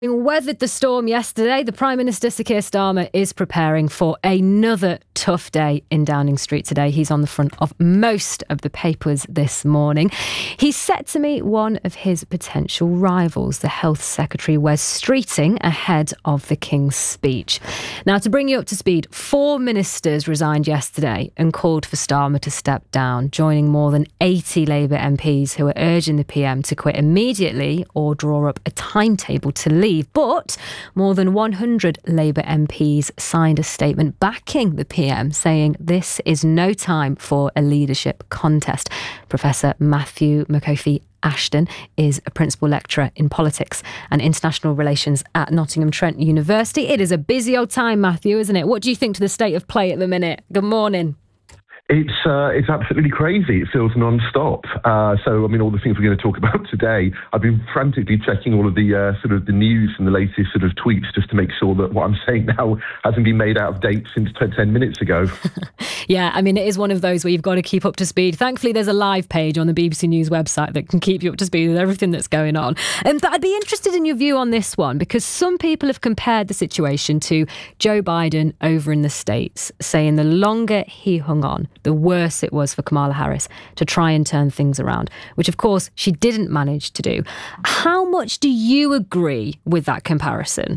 Weathered the storm yesterday, the Prime Minister, Sir Keir Starmer, is preparing for another tough day in Downing Street today. He's on the front of most of the papers this morning. He's set to meet one of his potential rivals, the Health Secretary, Wes Streeting, ahead of the King's speech. Now, to bring you up to speed, 4 ministers resigned yesterday and called for Starmer to step down, joining more than 80 Labour MPs who are urging the PM to quit immediately or draw up a timetable to leave. But more than 100 Labour MPs signed a statement backing the PM, saying this is no time for a leadership contest. Professor Matthew McAfee-Ashton is a principal lecturer in politics and international relations at Nottingham Trent University. It is a busy old time, Matthew, isn't it? What do you think to the state of play at the minute? Good morning. It's absolutely crazy. It feels non-stop. So, I mean, all the things we're going to talk about today, I've been frantically checking all of the sort of the news and the latest sort of tweets just to make sure that what I'm saying now hasn't been made out of date since 10 minutes ago. Yeah, I mean, it is one of those where you've got to keep up to speed. Thankfully, there's a live page on the BBC News website that can keep you up to speed with everything that's going on. But I'd be interested in your view on this one, because some people have compared the situation to Joe Biden over in the States, saying the longer he hung on, the worse it was for Kamala Harris to try and turn things around, which of course she didn't manage to do. How much do you agree with that comparison?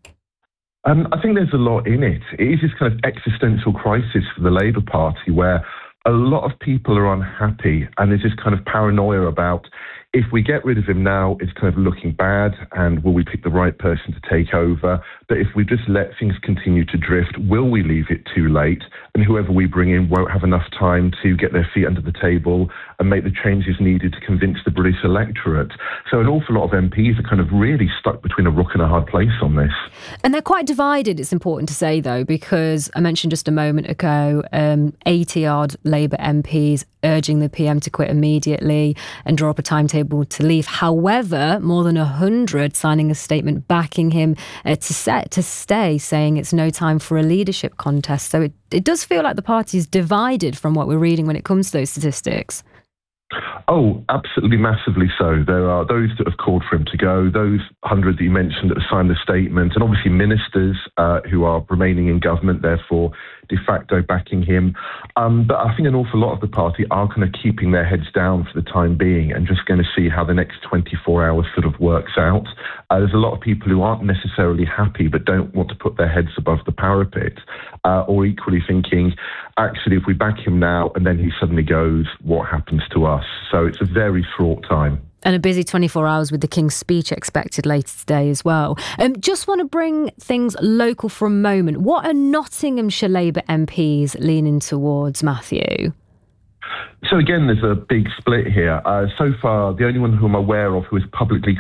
I think there's a lot in it. It is this kind of existential crisis for the Labour Party where a lot of people are unhappy, and there's this kind of paranoia about, if we get rid of him now, it's kind of looking bad, and will we pick the right person to take over? But if we just let things continue to drift, will we leave it too late? And whoever we bring in won't have enough time to get their feet under the table and make the changes needed to convince the British electorate. So an awful lot of MPs are kind of really stuck between a rock and a hard place on this. And they're quite divided, it's important to say, though, because I mentioned just a moment ago, 80-odd Labour MPs urging the PM to quit immediately and draw up a timetable to leave. However, more than 100 signing a statement backing him to stay, saying it's no time for a leadership contest. So it does feel like the party is divided from what we're reading when it comes to those statistics. Oh, absolutely, massively so. There are those that have called for him to go, those 100 that you mentioned that have signed the statement, and obviously ministers who are remaining in government, therefore de facto backing him. But I think an awful lot of the party are kind of keeping their heads down for the time being and just going to see how the next 24 hours sort of works out. There's a lot of people who aren't necessarily happy but don't want to put their heads above the parapet, or equally thinking, actually, if we back him now and then he suddenly goes, what happens to us? So it's a very fraught time. And a busy 24 hours with the King's speech expected later today as well. Just want to bring things local for a moment. What are Nottinghamshire Labour MPs leaning towards, Matthew? So again, there's a big split here. So far, the only one who I'm aware of who has publicly